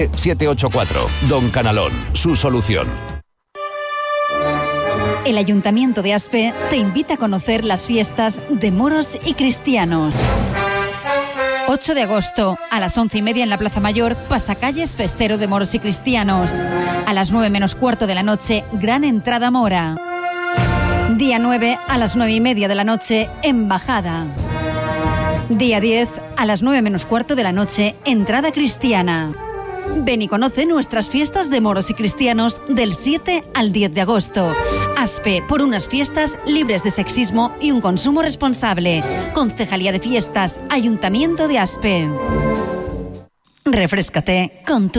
784. Don Canalón, su solución. El Ayuntamiento de Aspe te invita a conocer las fiestas de moros y cristianos. 8 de agosto, a las 11:30 en la Plaza Mayor, pasacalles festero de moros y cristianos. A las 9 menos cuarto de la noche, gran entrada mora. Día 9, a las 9:30 de la noche, embajada. Día 10, a las 9 menos cuarto de la noche, entrada cristiana. Ven y conoce nuestras fiestas de moros y cristianos del 7 al 10 de agosto. Aspe, por unas fiestas libres de sexismo y un consumo responsable. Concejalía de Fiestas, Ayuntamiento de Aspe. Refréscate con tu